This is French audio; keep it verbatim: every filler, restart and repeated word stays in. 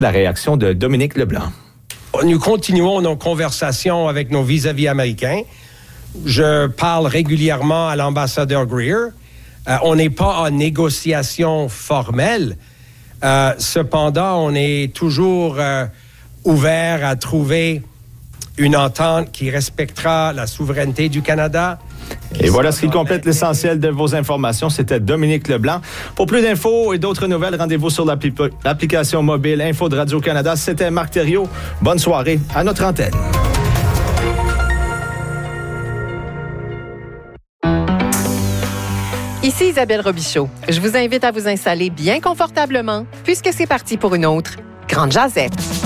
La réaction de Dominique Leblanc. Nous continuons nos conversations avec nos vis-à-vis américains. Je parle régulièrement à l'ambassadeur Greer. Euh, on n'est pas en négociation formelle. Euh, cependant, on est toujours euh, ouvert à trouver une entente qui respectera la souveraineté du Canada. Et voilà ce qui complète l'essentiel de vos informations. C'était Dominique Leblanc. Pour plus d'infos et d'autres nouvelles, rendez-vous sur l'appli- l'application mobile Info de Radio-Canada. C'était Marc Thériault. Bonne soirée à notre antenne. Ici Isabelle Robichaud. Je vous invite à vous installer bien confortablement puisque c'est parti pour une autre Grande Jazette.